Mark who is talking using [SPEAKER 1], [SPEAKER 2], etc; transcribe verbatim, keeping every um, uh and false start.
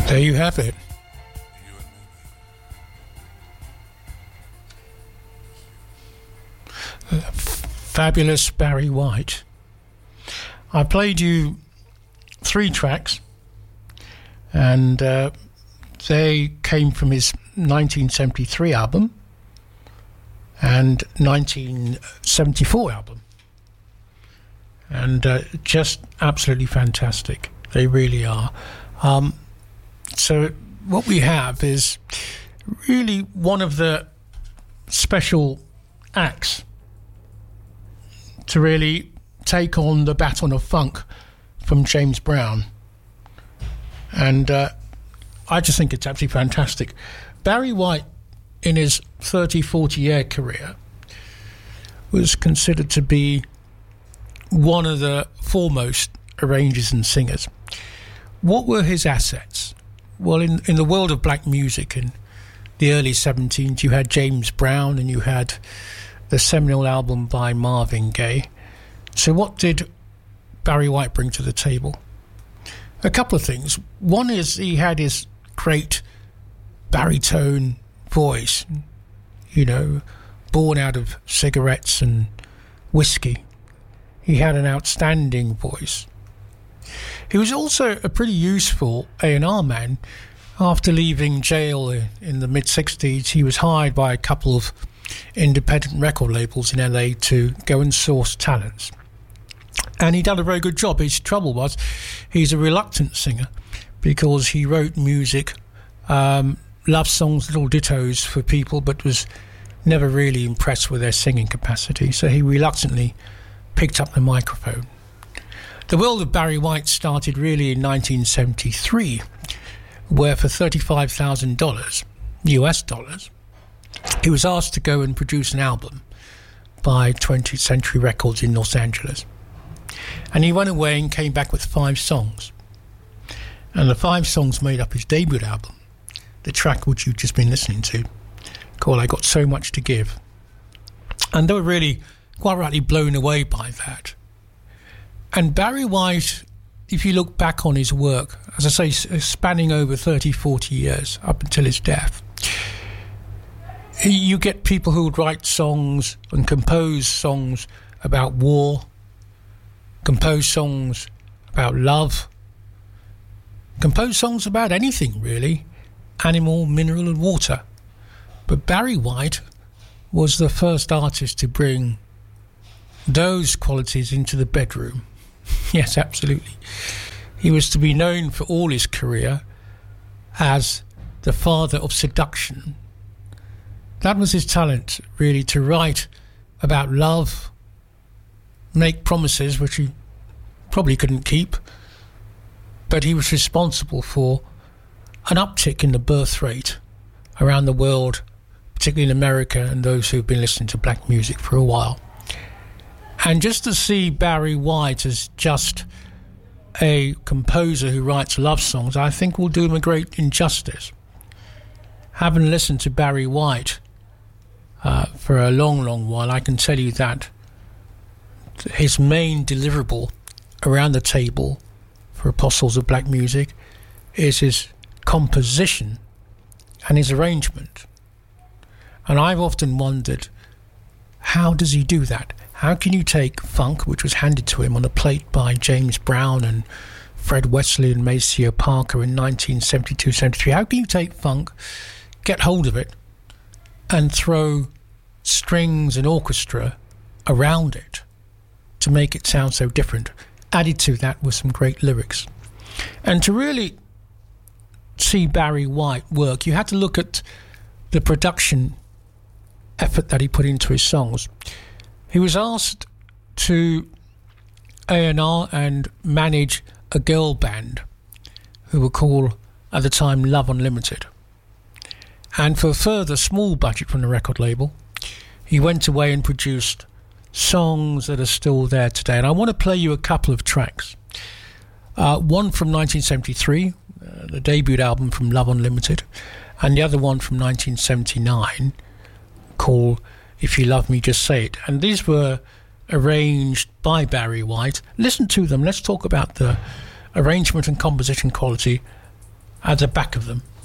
[SPEAKER 1] There you have it. Uh, fabulous Barry White. I played you three tracks, and uh, they came from his nineteen seventy-three album and nineteen seventy-four album, and uh, just absolutely fantastic. They really are. Um, so what we have is really one of the special acts to really take on the baton of funk from James Brown, and uh, I just think it's absolutely fantastic. Barry White, in his thirty, forty year career, was considered to be one of the foremost arrangers and singers. What were his assets? Well, in, in the world of black music in the early seventeens, you had James Brown and you had the seminal album by Marvin Gaye. So what did Barry White bring to the table? A couple of things. One is he had his great baritone voice, you know, born out of cigarettes and whiskey. He had an outstanding voice. He was also a pretty useful A and R man. After leaving jail in the mid-sixties, he was hired by a couple of independent record labels in L A to go and source talents. And he done a very good job. His trouble was he's a reluctant singer because he wrote music, um, love songs, little dittos for people, but was never really impressed with their singing capacity. So he reluctantly picked up the microphone. The world of Barry White started really in nineteen seventy-three, where for thirty-five thousand dollars, U S dollars, he was asked to go and produce an album by twentieth Century Records in Los Angeles. And he went away and came back with five songs. And the five songs made up his debut album, the track which you've just been listening to, called I Got So Much to Give. And they were really quite rightly blown away by that. And Barry White, if you look back on his work, as I say, spanning over thirty, forty years, up until his death, you get people who would write songs and compose songs about war, compose songs about love, compose songs about anything really, animal, mineral and water. But Barry White was the first artist to bring those qualities into the bedroom. Yes, absolutely. He was to be known for all his career as the father of seduction. That was his talent, really, to write about love, make promises which he probably couldn't keep, but he was responsible for an uptick in the birth rate around the world, particularly in America and those who've been listening to black music for a while. And just to see Barry White as just a composer who writes love songs, I think will do him a great injustice. Having listened to Barry White uh, for a long, long while, I can tell you that his main deliverable around the table for Apostles of Black Music is his composition and his arrangement. And I've often wondered, how does he do that? How can you take funk, which was handed to him on a plate by James Brown and Fred Wesley and Maceo Parker in nineteen seventy-two seventy-three, how can you take funk, get hold of it, and throw strings and orchestra around it to make it sound so different? Added to that with some great lyrics. And to really see Barry White work, you had to look at the production effort that he put into his songs. He was asked to A and R and manage a girl band who were called, at the time, Love Unlimited. And for a further small budget from the record label, he went away and produced songs that are still there today. And I want to play you a couple of tracks. Uh, one from nineteen seventy-three, uh, the debut album from Love Unlimited, and the other one from nineteen seventy-nine called If You Love Me, Just Say It. And these were arranged by Barry White. Listen to them. Let's talk about the arrangement and composition quality at the back of them.